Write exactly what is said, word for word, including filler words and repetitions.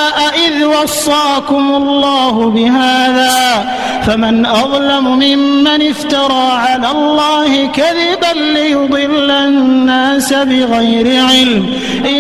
إذ وصاكم الله بهذا فمن أظلم ممن افترى على الله كذبا ليضل الناس بغير علم